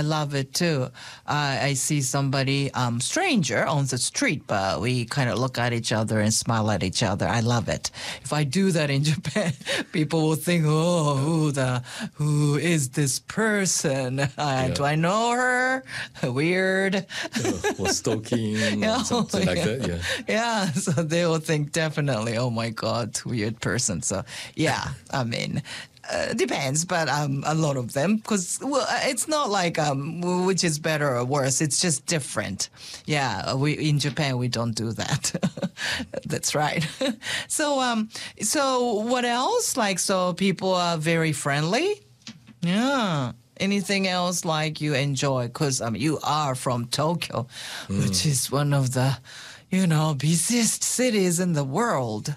I love it too. I see somebody, stranger on the street, but we kind of look at each other and smile at each other. I love it. If I do that in Japan, people will think, oh, who is this person? Do I know her? Weird. Or stalking, Yeah, or something like that. Yeah. Yeah, so they will think definitely, oh my God, weird person. So yeah, I mean, depends, but a lot of them, because it's not like which is better or worse. It's just different. Yeah, we in Japan we don't do that. That's right. So what else? Like, so people are very friendly. Yeah. Anything else like you enjoy? Because you are from Tokyo, which is one of the, busiest cities in the world.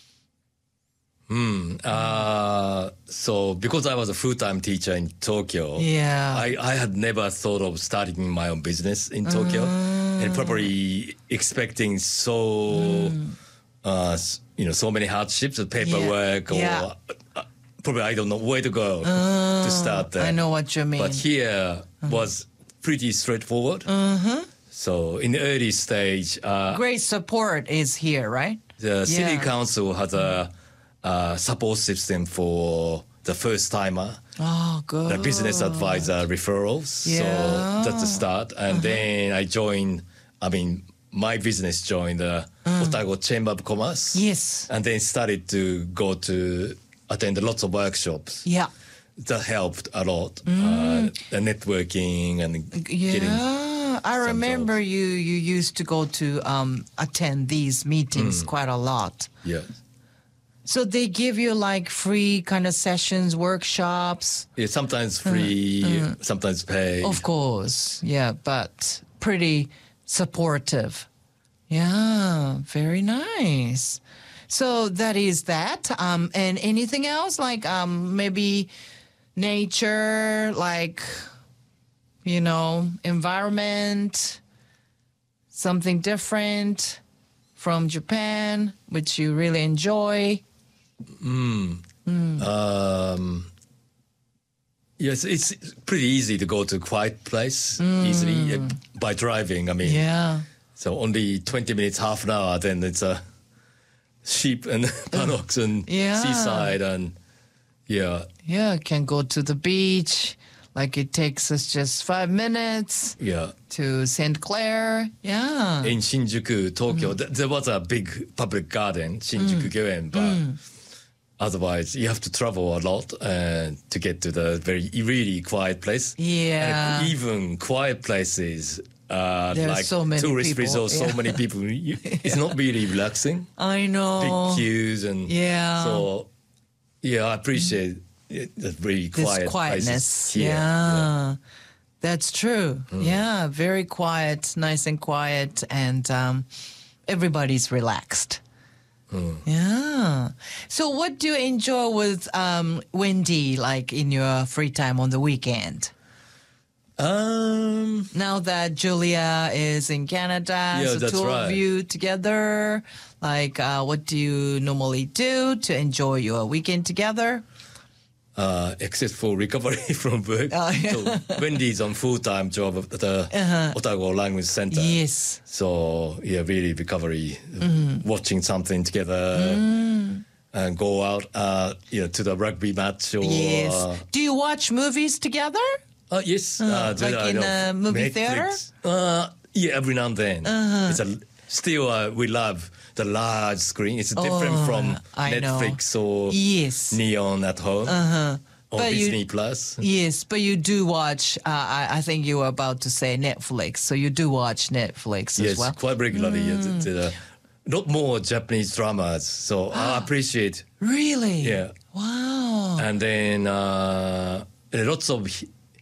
So because I was a full-time teacher in Tokyo, I had never thought of starting my own business in Tokyo, and probably expecting so many hardships, paperwork, or probably I don't know where to go to start that. I know what you mean. But here was pretty straightforward. So in the early stage, great support is here, right? The city council has a support system for the first timer. Oh, good. The business advisor referrals. Yeah. So that's the start. And then my business joined the Otago Chamber of Commerce. Yes. And then started to go to attend lots of workshops. Yeah. That helped a lot. The networking and getting. I remember you used to go to attend these meetings quite a lot. Yeah. So they give you like free kind of sessions, workshops. Yeah, sometimes free, sometimes paid. Of course, yeah, but pretty supportive. Yeah, very nice. So that is that. And anything else like maybe nature, like, environment, something different from Japan, which you really enjoy? Yes, it's pretty easy to go to a quiet place easily by driving. So only 20 minutes, half an hour, then it's a sheep and paddocks and seaside and can go to the beach. Like it takes us just 5 minutes to St. Clair. Yeah. In Shinjuku, Tokyo, there was a big public garden, Shinjuku Gyoen, but otherwise you have to travel a lot to get to the really quiet place. Yeah. And even quiet places, like so many tourist people. resorts, so many people, it's not really relaxing. I know. Big queues and so, I appreciate the really quiet quietness. Here. Yeah. That's true. Yeah, very quiet, nice and quiet, and everybody's relaxed. Yeah. So what do you enjoy with Wendy, like in your free time on the weekend? Now that Julia is in Canada, so that's two right. of you together, like what do you normally do to enjoy your weekend together? Except for recovery from work. So Wendy's on full-time job at the Otago Language Center. Yes. So, really recovery, watching something together and go out, to the rugby match. Or, yes. Do you watch movies together? Yes. Like in a movie theater? Every now and then. Still, we love the large screen. It's different from Netflix or Neon at home or but Disney Plus. Yes, but you do watch, I think you were about to say Netflix, so you do watch Netflix as well? Yes, quite regularly. A lot more Japanese dramas, so I appreciate. Really? Yeah. Wow. And then lots of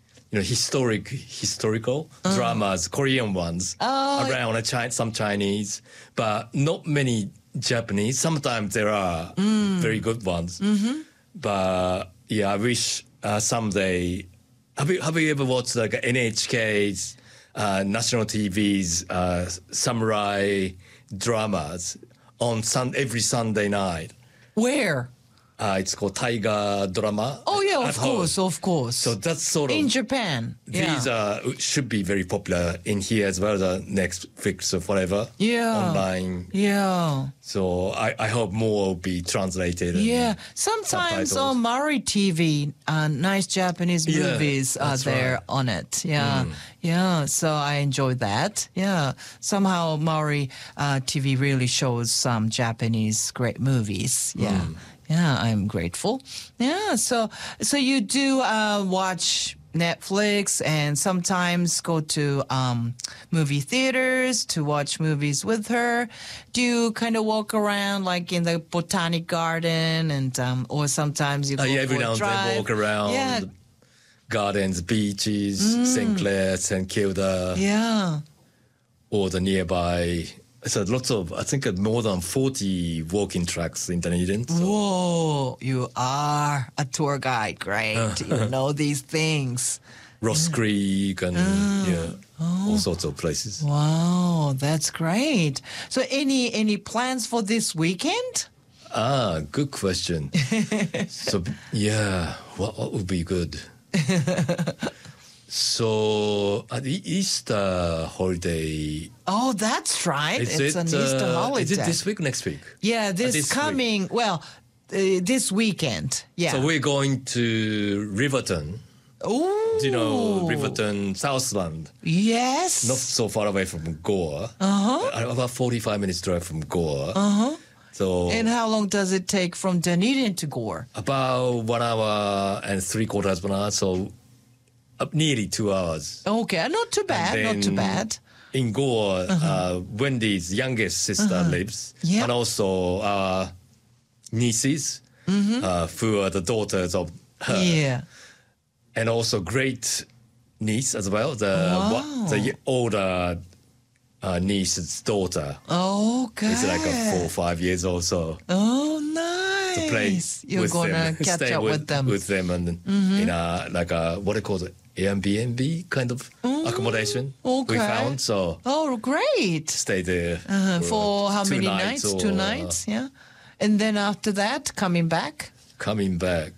historical dramas, Korean ones, around some Chinese, but not many Japanese. Sometimes there are very good ones. But I wish someday. Have you ever watched like NHK's national TV's samurai dramas on every Sunday night? Where? It's called Tiger Drama. Oh, yeah. Yeah, at of course, home. of course. So that's sort of in Japan. these should be very popular in here as well. The Netflix or whatever. Yeah. Online. Yeah. So I hope more will be translated. and Yeah, sometimes subtitles. on Maori TV, nice Japanese Yeah, movies are that's there right. on it. Yeah, yeah. So I enjoy that. Yeah, somehow Maori TV really shows some Japanese great movies. Yeah, yeah. I'm grateful. Yeah. So you do watch Netflix and sometimes go to movie theaters to watch movies with her. Do you kind of walk around like in the Botanic Garden and or sometimes you go Yeah, for every a now and then drive? walk around Yeah, gardens, beaches, St. Clair, St. Kilda, yeah. or the nearby. So lots of, I think more than 40 walking tracks in Dunedin. So. Whoa, you are a tour guide. Great. You know these things. Ross Creek and all sorts of places. Wow, that's great. So any plans for this weekend? Good question. So yeah, what would be good? So at the Easter holiday, Oh, that's right. It's an Easter holiday. Is it this week, next week? Yeah, this this coming, this weekend. Yeah. So we're going to Riverton. Ooh. Do you know Riverton, Southland? Yes. Not so far away from Gore. About 45 minutes drive from Gore. So And how long does it take from Dunedin to Gore? about 1 hour and 3/4 1 hour. So nearly 2 hours. Okay, not too bad, not too then bad. In Gore, Wendy's youngest sister lives, Yeah. and also our nieces, who are the daughters of her, Yeah. and also great niece as well, Wow. the older niece's daughter. Okay. It's like 4 or 5 years old, so Oh, nice. to play You're with gonna them, catch stay up with them. and in a like a what do you call it, Airbnb kind of accommodation we okay. found. So Oh, great. stay there For how 2 many nights nights? or, 2 nights, yeah. And then after that, coming back? coming back.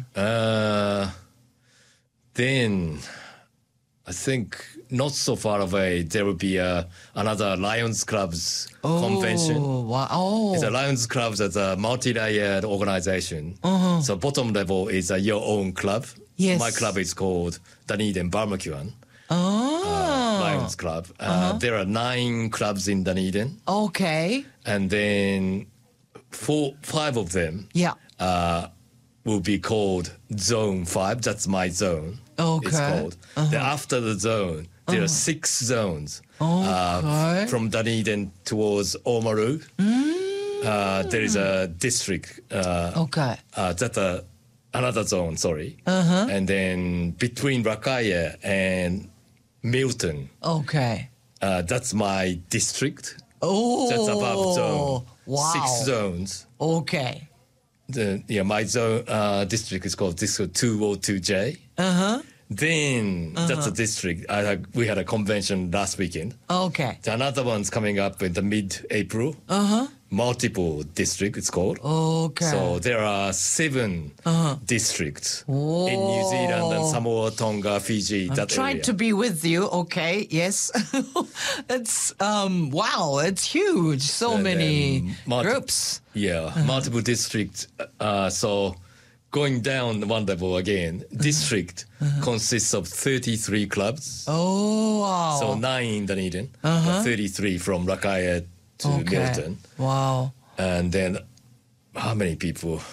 Then I think not so far away there will be another Lions Clubs convention. Oh, wow. Oh, It's a Lions Clubs as a multi-layered organization. So bottom level is your own club. Yes. My club is called Dunedin Barmacuan oh. Lions Club. There are 9 clubs in Dunedin, Okay. and then 5 of them Yeah. will be called Zone 5. That's my zone. Okay. It's called. Then after the zone, there are 6 zones. Okay. From Dunedin towards Oamaru. There is a district. Okay. That's another zone, sorry. And then between Rakaya and Milton, Okay. that's my district. Oh. That's above zone. Wow. 6 zones. Okay. My zone district is called District 202J. Then that's a district. We had a convention last weekend. Okay. Another one's coming up in the mid-April. Multiple district, it's called. Okay. So there are 7 districts in New Zealand and Samoa, Tonga, Fiji. I'm that trying area. to be with you. Okay. Yes. It's wow. It's huge. So And many then groups. Yeah, multiple districts. So going down one level again, district consists of 33 clubs. Oh wow. So 9 in Dunedin, 33 from Rakaya to Milton. Wow. And then how many people?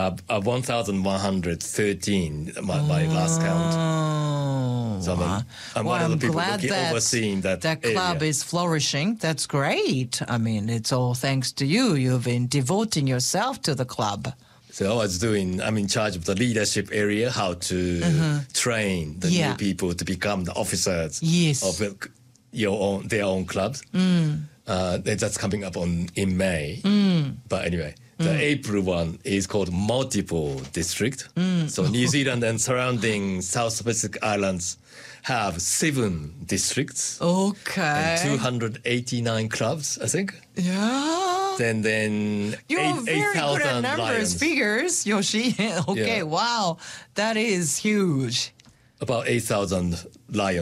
1,113, my last count. Oh. So I'm one of the people overseeing that club area. is flourishing. That's great. I mean, it's all thanks to you. You've been devoting yourself to the club. So I'm in charge of the leadership area, how to train the new people to become the officers Yes. of their own clubs. That's coming up in May. But anyway, the April one is called multiple district. So New Zealand and surrounding South Pacific Islands have 7 districts Okay. and 289 clubs, I think. Yeah. then You're very good at 8,000 numbers, lions. figures, Yoshi. Okay, Yeah. wow. That is huge. About 8,000 lions.